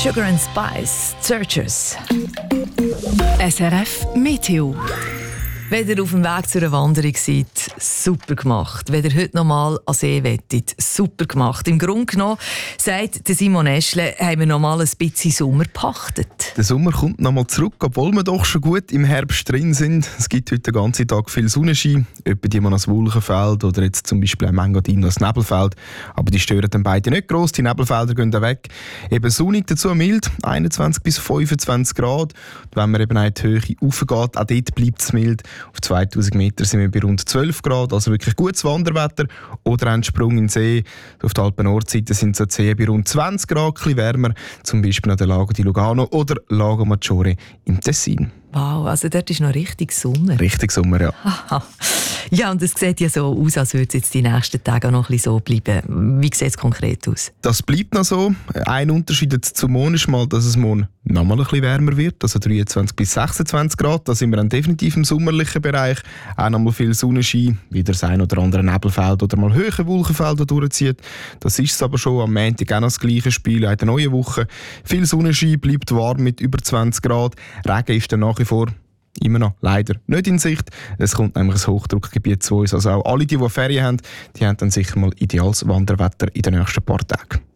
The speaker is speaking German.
Sugar and Spice, Searchers. SRF Meteo. Wenn ihr auf dem Weg zu einer Wanderung seid, super gemacht. Wenn ihr heute noch mal an See wettet, super gemacht. Im Grunde genommen, sagt Simon Eschle, haben wir noch mal ein bisschen Sommer gepachtet. Der Sommer kommt noch mal zurück, obwohl wir doch schon gut im Herbst drin sind. Es gibt heute den ganzen Tag viel Sonnenschein, etwa die man als Wolkenfeld oder jetzt zum Beispiel ein Mangadin als Nebelfeld. Aber die stören dann beide nicht gross, die Nebelfelder gehen dann weg. Eben sonnig, dazu mild, 21 bis 25 Grad. Und wenn man eben in die Höhe raufgeht, auch dort bleibt es mild. Auf 2000 Meter sind wir bei rund 12 Grad, also wirklich gutes Wanderwetter. Oder ein Sprung in den See. Auf der Alpen-Nordseite sind so Seen bei rund 20 Grad, ein bisschen wärmer. Zum Beispiel an der Lago di Lugano oder Lago Maggiore im Tessin. Wow, also dort ist noch richtig Sommer. Richtig Sommer, ja. Aha. Ja, und es sieht ja so aus, als würde es jetzt die nächsten Tage auch noch ein bisschen so bleiben. Wie sieht es konkret aus? Das bleibt noch so. Ein Unterschied jetzt zum Morgen ist mal, dass es morgen noch mal ein bisschen wärmer wird, also 23 bis 26 Grad. Da sind wir dann definitiv im sommerlichen Bereich. Auch noch mal viel Sonnenschein, wieder das ein oder andere Nebelfeld oder mal höhere Wolkenfelder durchzieht. Das ist es aber schon am Montag auch noch das gleiche Spiel in der neuen Woche. Viel Sonnenschein, bleibt warm mit über 20 Grad. Regen ist dann nach wie vor immer noch leider nicht in Sicht. Es kommt nämlich ein Hochdruckgebiet zu uns. Also auch alle, die Ferien haben, die haben dann sicher mal ideales Wanderwetter in den nächsten paar Tagen.